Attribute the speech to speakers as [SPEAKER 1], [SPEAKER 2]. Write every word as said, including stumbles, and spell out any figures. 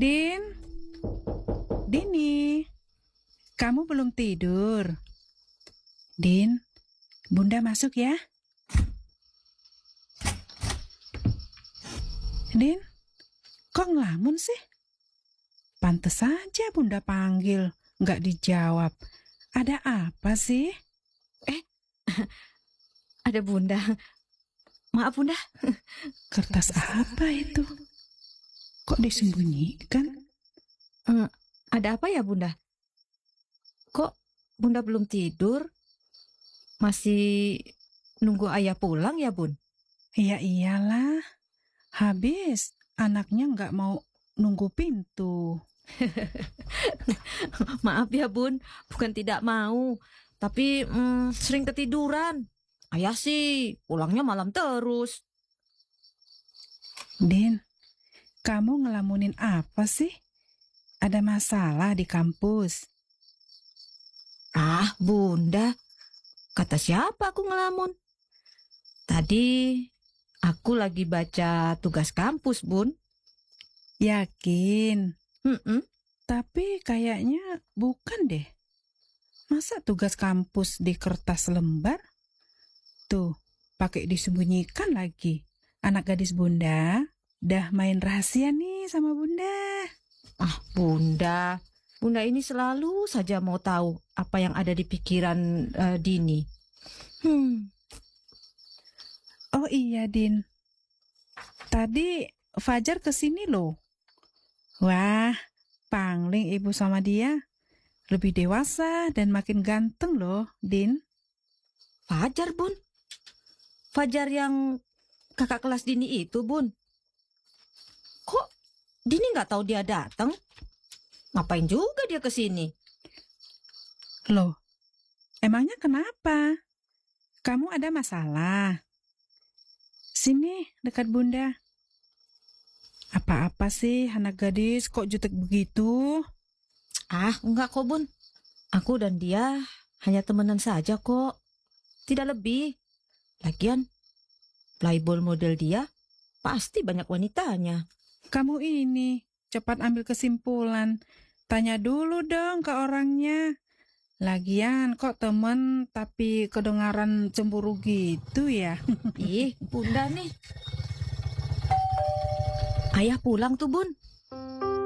[SPEAKER 1] Din, Dini, kamu belum tidur? Din, Bunda masuk ya. Din, kok ngelamun sih? Pantes saja Bunda panggil, nggak dijawab. Ada apa sih?
[SPEAKER 2] Eh, ada Bunda. Maaf Bunda.
[SPEAKER 1] Kertas apa itu? Kok disembunyikan?
[SPEAKER 2] Hmm, ada apa ya Bunda? Kok Bunda belum tidur? Masih nunggu ayah pulang ya Bun?
[SPEAKER 1] Ya iyalah, habis anaknya nggak mau nunggu pintu.
[SPEAKER 2] Maaf ya Bun, bukan tidak mau. Tapi hmm, sering ketiduran. Ayah sih pulangnya malam terus.
[SPEAKER 1] Din, kamu ngelamunin apa sih? Ada masalah di kampus?
[SPEAKER 2] Ah Bunda, kata siapa aku ngelamun? Tadi aku lagi baca tugas kampus Bun.
[SPEAKER 1] Yakin?
[SPEAKER 2] Mm-mm.
[SPEAKER 1] Tapi kayaknya bukan deh. Masa tugas kampus di kertas lembar? Tuh, pakai disembunyikan lagi. Anak gadis Bunda dah main rahasia nih sama Bunda.
[SPEAKER 2] Ah Bunda, Bunda ini selalu saja mau tahu apa yang ada di pikiran eh, Dini. Hmm,
[SPEAKER 1] Oh iya, Din. Tadi Fajar kesini loh. Wah, pangling ibu sama dia. Lebih dewasa dan makin ganteng loh, Din.
[SPEAKER 2] Fajar Bun. Fajar yang kakak kelas Dini itu Bun. Kok Dini nggak tahu dia datang? Ngapain juga dia ke sini?
[SPEAKER 1] Loh, emangnya kenapa? Kamu ada masalah? Sini, dekat Bunda. Apa-apa sih anak gadis kok jutek begitu?
[SPEAKER 2] Ah, enggak kok Bun. Aku dan dia hanya temenan saja kok. Tidak lebih. Lagian, playball model dia pasti banyak wanitanya.
[SPEAKER 1] Kamu ini, cepat ambil kesimpulan. Tanya dulu dong ke orangnya. Lagian kok temen tapi kedengaran cemburu gitu ya?
[SPEAKER 2] Ih, Bunda nih. Ayah pulang tuh Bun.